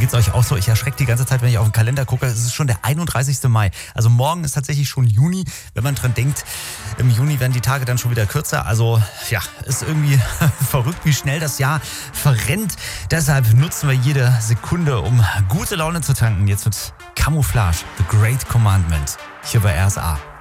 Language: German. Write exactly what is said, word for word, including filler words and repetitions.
geht's euch auch so? Ich erschrecke die ganze Zeit, wenn ich auf den Kalender gucke. Es ist schon der einunddreißigste Mai. Also morgen ist tatsächlich schon Juni. Wenn man dran denkt, im Juni werden die Tage dann schon wieder kürzer. Also ja, ist irgendwie verrückt, wie schnell das Jahr verrennt. Deshalb nutzen wir jede Sekunde, um gute Laune zu tanken. Jetzt mit Camouflage, The Great Commandment, hier bei R S A.